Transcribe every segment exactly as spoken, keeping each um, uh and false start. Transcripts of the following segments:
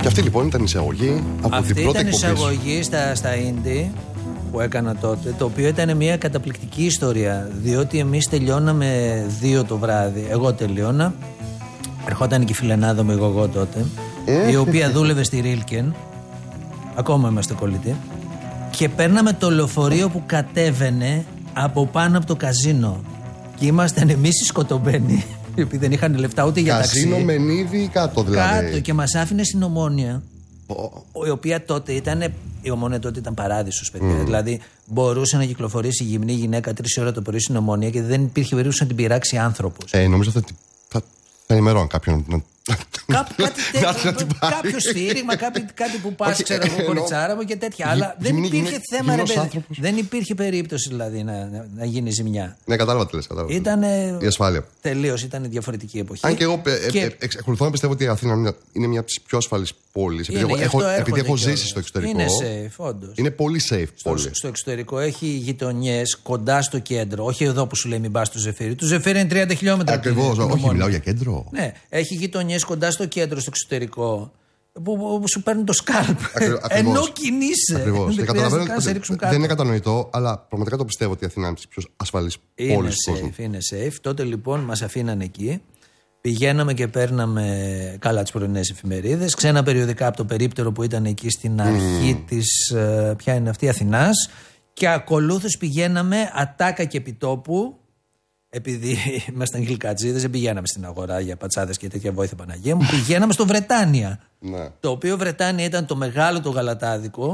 αυτή λοιπόν ήταν η εισαγωγή από αυτή την πρώτη εκπομπή. Αυτή ήταν η εισαγωγή στα, στα indie που έκανα τότε, το οποίο ήταν μια καταπληκτική ιστορία. Διότι εμείς τελειώναμε δύο το βράδυ. Εγώ τελειώνα. Ερχόταν και η φιλενάδα μου, εγώ τότε, ε. η οποία δούλευε στη Ρίλκεν. Ακόμα είμαστε κολλητοί. Και παίρναμε το λεωφορείο που κατέβαινε από πάνω από το καζίνο. Και ήμασταν εμείς οι σκοτωμένοι. Επειδή δεν είχαν λεφτά ούτε για ταξί. Καζίνο Μενίδη κάτω δηλαδή. Κάτω, και μας άφηνε στην Ομόνια. Oh. Η οποία τότε ήταν. Η Ομόνια τότε ήταν παράδεισος, παιδιά. Mm. Δηλαδή μπορούσε να κυκλοφορήσει γυμνή γυναίκα τρεις ώρες το πρωί στην Ομόνια και δεν υπήρχε περίπτωση να την πειράξει άνθρωπος. Ε, νομίζω ότι θα, θα ενημερώνω κάποιον. Κάπου, κάτι τέτοιο, κάποιο σφύριγμα, κάτι, κάτι που πας, ξέρω εγώ, κοριτσάρα μου και τέτοια. Γι, αλλά δεν υπήρχε γι, θέμα, ρε παιδί. Δεν υπήρχε περίπτωση δηλαδή να, να, να γίνει ζημιά. Ναι, κατάλαβα τι λες. Ήταν η ασφάλεια. Τελείως, ήταν διαφορετική εποχή. Αν και εγώ και... ε, εξακολουθώ να πιστεύω ότι η Αθήνα είναι μια από τις πιο ασφαλείς πόλεις. Επειδή είναι, έχω, επειδή έχω ζήσει στο εξωτερικό. Είναι safe, όντως. Είναι πολύ safe πόλη. Στο, στο εξωτερικό έχει γειτονιές κοντά στο κέντρο. Όχι εδώ που σου λέει μην πας στο Ζεφύρι. Το Ζεφύρι είναι τριάντα χιλιόμετρα. Ακριβώς, όχι, μιλάω για κέντρο. Ναι, έχει γειτονιές κοντά στο κέντρο, στο εξωτερικό. Που, που, που σου παίρνουν το σκάλπ. Ενώ κινείσαι. Ακριβώς. Δεν, δεν είναι κατανοητό, αλλά πραγματικά το πιστεύω ότι η Αθήνα είναι από τις πιο ασφαλείς πόλεις του κόσμου. Είναι safe. Τότε λοιπόν μας αφήναν εκεί. Πηγαίναμε και παίρναμε καλά τις πρωινές εφημερίδες, ξένα περιοδικά από το περίπτερο που ήταν εκεί στην αρχή mm. της, ποια είναι αυτή, Αθηνάς, και ακολούθως πηγαίναμε ατάκα και επιτόπου, επειδή ήμασταν γλυκατζίδες, δεν πηγαίναμε στην αγορά για πατσάδες και τέτοια, βόηθα Παναγία μου, πηγαίναμε στο Βρετάνια. Ναι. Το οποίο Βρετάνια ήταν το μεγάλο το γαλατάδικο,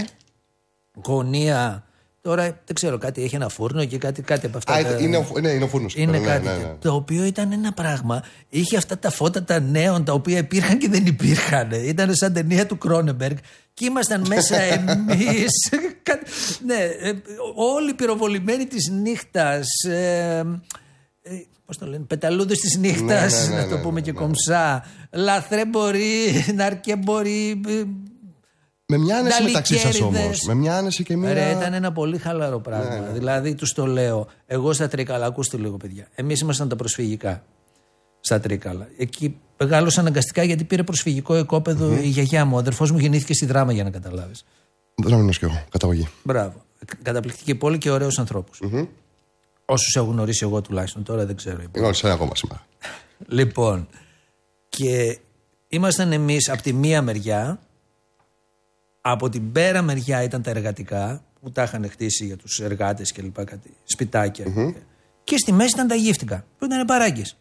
γωνία. Τώρα δεν ξέρω, κάτι έχει ένα φούρνο και κάτι, κάτι από αυτά. Α, τα... είναι, ναι, είναι ο φούρνος. Είναι ναι, κάτι. Ναι, ναι. Το οποίο ήταν ένα πράγμα. Είχε αυτά τα φώτα τα νέων τα οποία υπήρχαν και δεν υπήρχαν. Ήταν σαν ταινία του Κρόνεμπεργκ και ήμασταν μέσα εμείς. Ναι, όλοι πυροβολημένοι της νύχτας. Ε, ε, πώς το λένε, πεταλούδες της νύχτας, ναι, ναι, ναι, να το ναι, πούμε ναι, και ναι. κομψά. Λαθρέμποροι, ναρκέμποροι. Με μια άνεση μεταξύ σας όμως. Με μια άνεση και μια. Ρε, ήταν ένα πολύ χαλαρό πράγμα. Ναι, ναι. Δηλαδή, τους το λέω. Εγώ στα Τρίκαλα, ακούστε λίγο, παιδιά. Εμείς ήμασταν τα προσφυγικά στα Τρίκαλα. Εκεί μεγάλωσα αναγκαστικά γιατί πήρε προσφυγικό οικόπεδο mm-hmm. η γιαγιά μου. Ο αδερφός μου γεννήθηκε στη Δράμα, για να καταλάβεις. Δράμινος κι εγώ, καταγωγή. Μπράβο. Καταπληκτική πόλη και ωραίους ανθρώπους. Mm-hmm. Όσους έχω γνωρίσει εγώ τουλάχιστον, τώρα δεν ξέρω. Γνώρισα ακόμα σήμερα. Λοιπόν, και ήμασταν εμείς από τη μία μεριά. Από την πέρα μεριά ήταν τα εργατικά που τα είχαν χτίσει για τους εργάτες και λοιπά, κάτι σπιτάκια. Mm-hmm. Και στη μέση ήταν τα γύφτικα που ήταν παράγκες.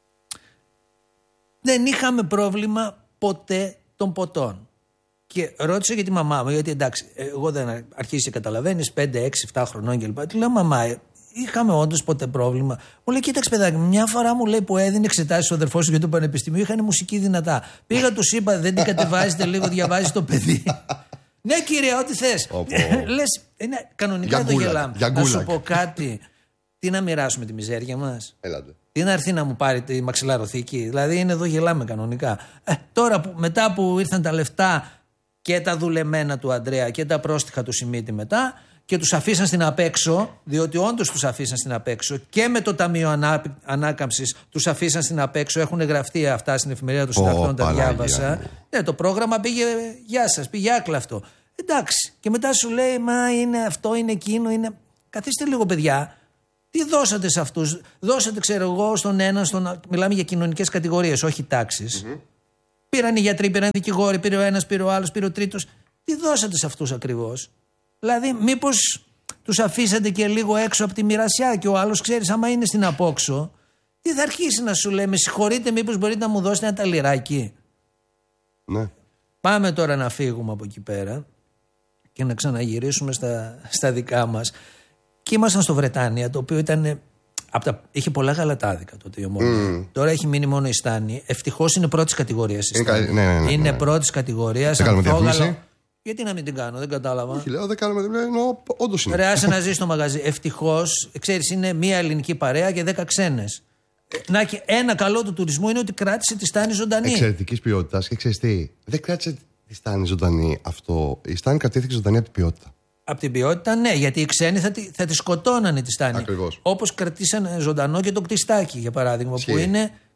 Δεν είχαμε πρόβλημα ποτέ των ποτών. Και ρώτησα για τη μαμά μου, γιατί εντάξει, εγώ δεν αρχίσει και καταλαβαίνεις, πέντε, έξι, επτά χρονών και λοιπά. Του λέω, μαμά, είχαμε όντως ποτέ πρόβλημα? Μου λέει, κοίταξε παιδάκι, μια φορά μου λέει που έδινε εξετάσεις ο αδερφός σου για το πανεπιστήμιο, είχαν μουσική δυνατά. Πήγα, τους είπα, δεν την κατεβάζετε λίγο, διαβάζει το παιδί. Ναι, κύριε, ό,τι θες. Λες, είναι κανονικά το γελάμε. Να σου πω κάτι. Τι να μοιράσουμε τη μιζέρια μας? Έλατε. Τι να έρθει να μου πάρει τη μαξιλαροθήκη? Δηλαδή είναι εδώ, γελάμε κανονικά. Ε, τώρα που, μετά που ήρθαν τα λεφτά και τα δουλεμένα του Αντρέα και τα πρόστιχα του Σιμίτη μετά και τους αφήσαν στην απέξω, διότι όντως τους αφήσαν στην απέξω και με το Ταμείο Ανά, Ανάκαμψης τους αφήσαν στην απέξω, έχουν γραφτεί αυτά στην εφημερίδα των συντακτών, τα διάβασα. Ναι, το πρόγραμμα πήγε, γεια σας, πήγε άκλαυτο. Εντάξει. Και μετά σου λέει, μα είναι αυτό, είναι εκείνο, είναι. Καθίστε λίγο, παιδιά. Τι δώσατε σε αυτούς? Δώσατε, ξέρω εγώ, στον ένα, στον. Μιλάμε για κοινωνικές κατηγορίες, όχι τάξεις. Mm-hmm. Πήραν οι γιατροί, πήραν οι δικηγόροι, πήρε ο ένας, πήρε ο άλλος, πήρε ο τρίτος. Τι δώσατε σε αυτούς ακριβώς? Δηλαδή, μήπως τους αφήσατε και λίγο έξω από τη μοιρασιά και ο άλλος, ξέρεις, άμα είναι στην απόξω, τι θα αρχίσει να σου λέει? Με συγχωρείτε, μήπως μπορείτε να μου δώσετε ένα ταλιράκι? Ναι. Πάμε τώρα να φύγουμε από εκεί πέρα και να ξαναγυρίσουμε στα, στα δικά μας. Και ήμασταν στο Βρετάνια, το οποίο ήταν. Τα, είχε πολλά γαλατάδικα τότε η Ομόνια. Mm. Τώρα έχει μείνει μόνο η Στάνη. Ευτυχώς είναι πρώτης κατηγορίας η Στάνη. Είναι, ναι, ναι, ναι, είναι ναι. πρώτης κατηγορίας. Δεν κάνουμε διαφήμιση. Γιατί να μην την κάνω, δεν κατάλαβα. Όχι, λέω, δεν κάνουμε διαφήμιση. Όντως είναι. Ρε, άσε να ζει στο μαγαζί. Ευτυχώς, ξέρεις, είναι μία ελληνική παρέα και δέκα ξένες. Να, και ένα καλό του τουρισμού είναι ότι κράτησε τη Στάνη ζωντανή. Εξαιρετικής ποιότητας. Και ξέρεις τι, δεν κράτησε τη Στάνη ζωντανή αυτό. Η Στάνη κρατήθηκε ζωντανή από την ποιότητα. Από την ποιότητα, ναι, γιατί οι ξένοι θα τη, θα τη σκοτώνανε τη Στάνη. Ακριβώς. Όπως κρατήσαν ζωντανό και το κτιστάκι, για παράδειγμα, Σχή. που είναι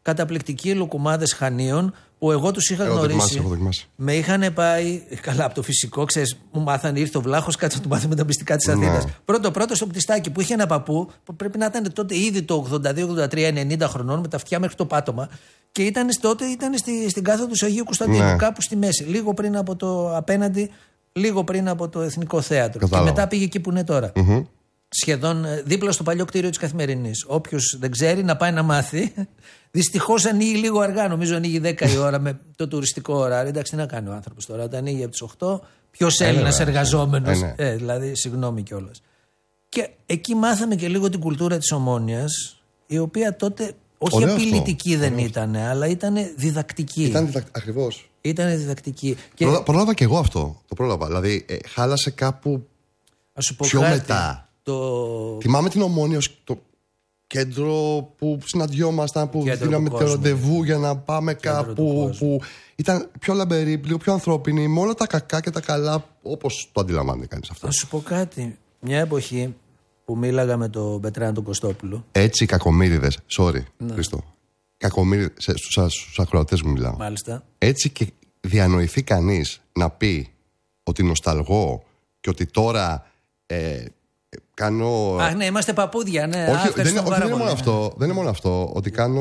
καταπληκτικοί λουκουμάδες Χανίων που εγώ τους είχα έχω γνωρίσει. δοκιμάσει, έχω δοκιμάσει. Με είχαν πάει. Καλά, από το φυσικό, ξέρεις, μου μάθανε, ήρθε ο Βλάχος, κάτσε να του μάθουμε τα μυστικά της Αθήνας. Ναι. Πρώτο-πρώτο στο πτιστάκι που είχε ένα παππού που πρέπει να ήταν τότε ήδη το ογδόντα δύο ογδόντα τρία ενενήντα χρονών με τα αυτιά μέχρι το πάτωμα. Και ήταν τότε ήταν στη, στην κάθοδο του Αγίου Κωνσταντίνου, ναι. Κάπου στη μέση. Λίγο πριν από το απέναντι, λίγο πριν από το Εθνικό Θέατρο. Κατάλαβα. Και μετά πήγε εκεί που είναι τώρα. Mm-hmm. Σχεδόν δίπλα στο παλιό κτίριο της Καθημερινής. Όποιος δεν ξέρει να πάει να μάθει. Δυστυχώς ανοίγει λίγο αργά. Νομίζω ανοίγει δέκα η ώρα με το τουριστικό ωράριο. Εντάξει, τι να κάνει ο άνθρωπος τώρα. Όταν ανοίγει από τις οκτώ, ποιος Έλληνας εργαζόμενος. Ε, ε, δηλαδή, συγγνώμη κιόλας. Και εκεί μάθαμε και λίγο την κουλτούρα της Ομόνοιας, η οποία τότε όχι Ωραίο απειλητική αυτό. δεν Ωραίο. ήταν, αλλά ήταν διδακτική. Ήταν διδακτική. Ακριβώς. Ήταν διδακτική. Και... Πρόλα, πρόλαβα και εγώ αυτό. Το πρόλαβα. Δηλαδή, ε, χάλασε κάπου Ας σου πω πιο κάτι, μετά. Το... Θυμάμαι την Ομόνια ως το κέντρο που συναντιόμασταν, που Κέντρο δίναμε του το κόσμου. ραντεβού για να πάμε Κέντρο του κάπου. κόσμου. Που ήταν πιο λαμπερή, λίγο πιο ανθρώπινη, με όλα τα κακά και τα καλά, όπως το αντιλαμβάνεται κανείς αυτό. Να σου πω κάτι. Μια εποχή που μίλαγα με τον Πετράν τον Κωστόπουλο. Έτσι οι κακομοίριδες, sorry, Ναι. Χριστό. Κακομοίριδες, στους, στους ακροατές μου μιλάω. Μάλιστα. Έτσι και διανοηθεί κανείς να πει ότι νοσταλγώ και ότι τώρα ε, κάνω. Αχ, ναι, είμαστε παππούδια, ναι. Όχι, Α, δεν, ευχαριστώ είναι, όχι, πάρα δεν, είναι μόνο πολύ, ναι. αυτό, δεν είναι μόνο αυτό. Ότι κάνω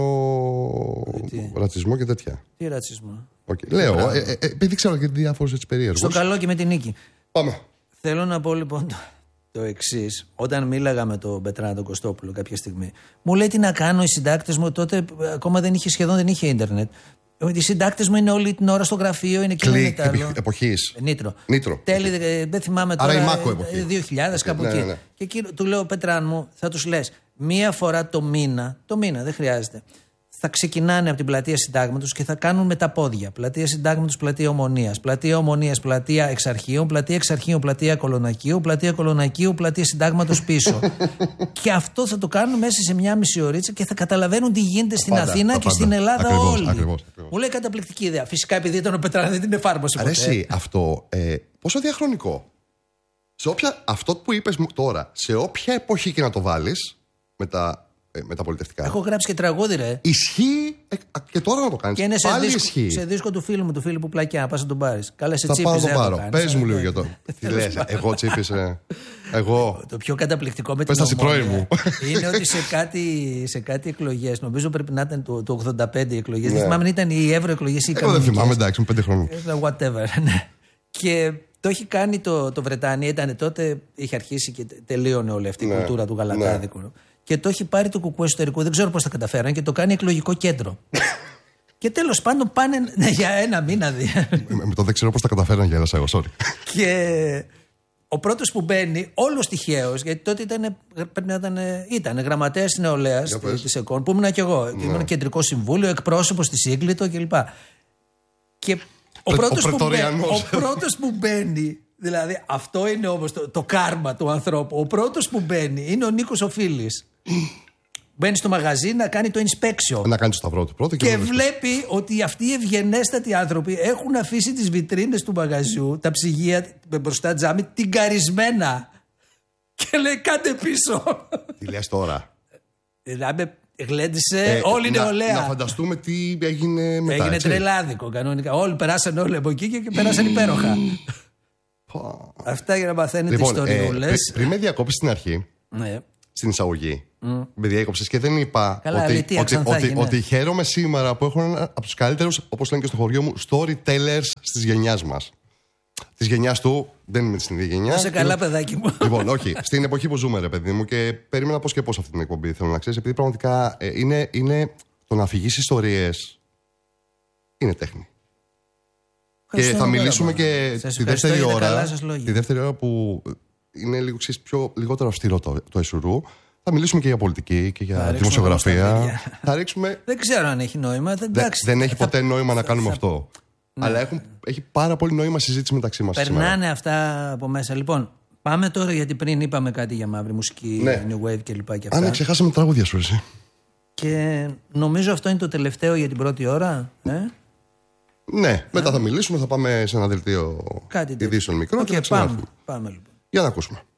τι? ρατσισμό και τέτοια. Τι ρατσισμό. Okay. Λέω, ε, ε, ε, επειδή ξέρω και διάφορους έτσι περίεργους. Στο καλό και με την νίκη. Πάμε. Θέλω να πω λοιπόν το, το εξής. Όταν μίλαγα με τον Πετράν τον Κωστόπουλο κάποια στιγμή, μου λέει τι να κάνω, οι συντάκτες μου τότε ακόμα δεν είχε, σχεδόν δεν είχε ίντερνετ. Οι συντάκτες μου είναι όλη την ώρα στο γραφείο, είναι και Κλικ είναι άλλο. εποχής. Νίτρο. Νίτρο. Τέλη, ε, δεν θυμάμαι Άρα τώρα. η Μάκο εποχή. δύο χιλιάδες κάπου Ναι, εκεί. ναι, ναι. Και εκεί του λέω, Πετράν μου, θα τους λες μία φορά το μήνα, το μήνα δεν χρειάζεται, θα ξεκινάνε από την πλατεία Συντάγματος και θα κάνουν με τα πόδια. Πλατεία Συντάγματος, πλατεία Ομονίας. Πλατεία Ομονίας, πλατεία Εξαρχείων. Πλατεία Εξαρχείων, πλατεία Κολονακίου. Πλατεία Κολονακίου, πλατεία Συντάγματος πίσω. Και αυτό θα το κάνουν μέσα σε μια μισή ωρίτσα και θα καταλαβαίνουν τι γίνεται στην πάντα, Αθήνα τα και πάντα. στην Ελλάδα Ακριβώς, όλοι. ακριβώς, ακριβώς. Μου λέει καταπληκτική ιδέα. Φυσικά επειδή ήταν ο Πετράν δεν την εφάρμοσε ποτέ. Αρέσει αυτό. Ε, πόσο διαχρονικό. Σε όποια, αυτό που είπες μου τώρα, σε όποια εποχή και να το βάλεις με τα, ε, με τα πολιτευτικά. Έχω γράψει και τραγούδι, ρε. Ισχύει ε, α, και τώρα να το κάνεις. Και είναι σε Πάλι δίσκο, ισχύει. σε δίσκο του φίλου μου, του φίλου που πλακιά. Να πας να τον πάρεις. Καλά, σε Θα τσίπης. πάω να δεν το θα πάρω. κάνεις. Πες μου Ε, λίγο ε, για το. Τι λες, εγώ τσίπης. Ε, εγώ. Το πιο καταπληκτικό με την Πες τα στην Ομόνια πρώην μου. είναι ότι σε κάτι, σε κάτι εκλογές, νομίζω πρέπει να ήταν το, το ογδόντα πέντε οι εκλογές. Ναι. Δεν θυμάμαι αν ήταν οι ευρωεκλογές ή οι Εγώ δεν κανονικές. θυμάμαι, εντάξει, με πέντε χρόνια. Ε, Whatever, ναι. Και το έχει κάνει το, το Βρετάνια, ήταν τότε, είχε αρχίσει και τελείωνε όλη αυτή η Ναι, κουλτούρα του γαλατάδικου. Και το έχει πάρει το κουκουέ εσωτερικό, δεν ξέρω πώς τα καταφέραν και το κάνει εκλογικό κέντρο. Και τέλος πάντων πάνε ναι, για ένα μήνα. Δι... Με, με το δεν ξέρω πώς τα καταφέραν για εγώ, sorry. Και ο πρώτος που μπαίνει, όλος τυχαίος, γιατί τότε ήταν, πρέπει να ήταν, ήταν γραμματέας της νεολαίας Για πες. της ΕΚΟΝ, που ήμουν και εγώ. Ναι. Ήμουν κεντρικό συμβούλιο, εκπρόσωπος της Σύγκλιτο κλπ. Και ο Ο πρώτος, που μπαίνει, Πρετοριανός. ο πρώτος που μπαίνει, δηλαδή αυτό είναι όμως το, το κάρμα του ανθρώπου. Ο πρώτος που μπαίνει είναι ο Νίκος Οφίλης. Μπαίνει στο μαγαζί να κάνει το inspection. Να κάνει το σταυρό του πρώτο και, Και να το βλέπει ότι αυτοί οι ευγενέστατοι άνθρωποι έχουν αφήσει τις βιτρίνες του μαγαζιού, τα ψυγεία μπροστά τζάμι, την καρισμένα. Και λέει κάντε πίσω. Τι λες τώρα. Δηλαδή γλέντισε Ε, όλη η να- νεολαία. Να φανταστούμε τι έγινε μετά. Έγινε έτσι. τρελάδικο κανονικά. Όλοι περάσαν όλοι από εκεί και, και περάσαν υπέροχα. Πω. Αυτά για να μαθαίνετε Λοιπόν, ε, ιστοριούλες. πρι- πριν με διακόψεις στην αρχή, Ναι. στην εισαγωγή, με διέκοψες και δεν είπα Καλά, ότι, αλήθεια, ότι, ξανθάκι, ότι, ναι. ότι χαίρομαι σήμερα που έχω έναν από τους καλύτερους, όπως λένε και στο χωριό μου, storytellers της γενιάς μας. Της γενιάς του, δεν είμαι στην ίδια γενιά. Είσαι καλά, παιδάκι μου. Λοιπόν, όχι. Στην εποχή που ζούμε, ρε παιδί μου, και περίμενα πώς και πώς αυτή την εκπομπή θέλω να ξέρεις, επειδή πραγματικά ε, είναι, είναι το να αφηγείς ιστορίες είναι τέχνη. Και Ευχαριστώ θα πάρα μιλήσουμε πολύ. και Σας τη ευχαριστώ δεύτερη, για τα καλά ώρα, σας λόγια. τη δεύτερη ώρα που είναι λίγο ξέρεις, πιο, λιγότερο αυστηρό το, το Εσουρού. Θα μιλήσουμε και για πολιτική και Θα για ρίξουμε δημοσιογραφία. στα παιδιά. Θα ρίξουμε. Δεν ξέρω αν έχει νόημα. Δεν, Δε- εντάξει, δεν έχει θα- ποτέ νόημα να θα- κάνουμε θα- αυτό. Αλλά έχουν, έχει πάρα πολύ νόημα συζήτηση μεταξύ μας σήμερα. Περνάνε αυτά από μέσα. Λοιπόν, πάμε τώρα γιατί πριν είπαμε κάτι για μαύρη μουσική, Ναι. new wave κλπ. Και, Α, ναι, ξεχάσαμε τα τραγούδια σου, εσύ. και νομίζω αυτό είναι το τελευταίο για την πρώτη ώρα. Ε? Ναι, μετά θα μιλήσουμε, θα πάμε σε ένα δελτίο Κάτι τέτοιο. ειδήσεων μικρό Οκ, και θα πάμε, ξανάρθουμε. πάμε λοιπόν. Για να ακούσουμε.